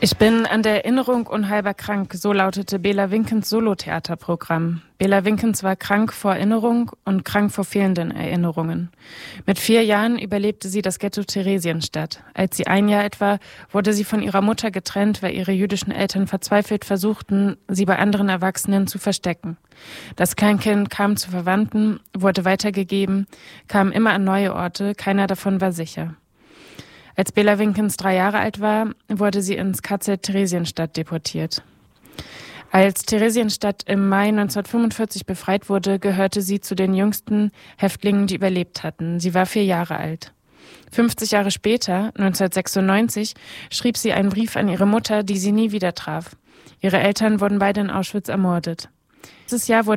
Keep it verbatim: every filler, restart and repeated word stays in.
Ich bin an der Erinnerung unheilbar krank, so lautete Bela Winkens Solotheaterprogramm. Bela Winkens war krank vor Erinnerung und krank vor fehlenden Erinnerungen. Mit vier Jahren überlebte sie das Ghetto Theresienstadt. Als sie ein Jahr alt war, wurde sie von ihrer Mutter getrennt, weil ihre jüdischen Eltern verzweifelt versuchten, sie bei anderen Erwachsenen zu verstecken. Das Kleinkind kam zu Verwandten, wurde weitergegeben, kam immer an neue Orte, keiner davon war sicher. Als Bela Winkens drei Jahre alt war, wurde sie ins K Z Theresienstadt deportiert. Als Theresienstadt im Mai neunzehnhundertfünfundvierzig befreit wurde, gehörte sie zu den jüngsten Häftlingen, die überlebt hatten. Sie war vier Jahre alt. fünfzig Jahre später, neunzehnhundertsechsundneunzig, schrieb sie einen Brief an ihre Mutter, die sie nie wieder traf. Ihre Eltern wurden beide in Auschwitz ermordet. Dieses Jahr wurde